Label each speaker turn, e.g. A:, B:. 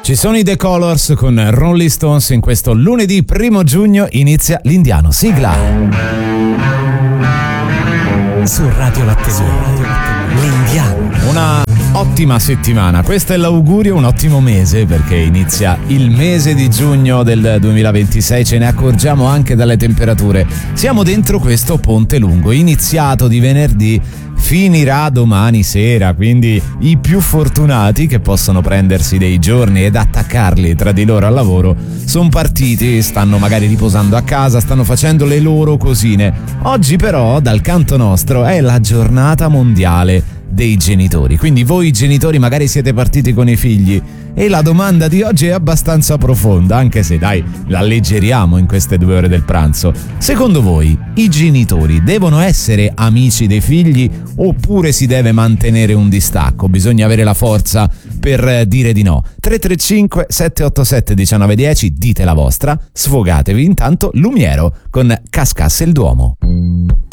A: Ci sono i The Colors con Rolling Stones in questo lunedì 1 giugno, inizia l'Indiano. Sigla! Su Radio Latteria, l'Indiano. Una ottima settimana, questo è l'augurio, un ottimo mese perché inizia il mese di giugno del 2026, ce ne accorgiamo anche dalle temperature. Siamo dentro questo ponte lungo, iniziato di venerdì, finirà domani sera, quindi i più fortunati che possono prendersi dei giorni ed attaccarli tra di loro al lavoro sono partiti, stanno magari riposando a casa, stanno facendo le loro cosine. Oggi però dal canto nostro è la giornata mondiale dei genitori, quindi voi genitori magari siete partiti con i figli e la domanda di oggi è abbastanza profonda, anche se dai, la alleggeriamo in queste 2 ore del pranzo. Secondo voi i genitori devono essere amici dei figli oppure si deve mantenere un distacco? Bisogna avere la forza per dire di no. 335 787 1910, dite la vostra, sfogatevi. Intanto Lumiero con Cascasse il Duomo.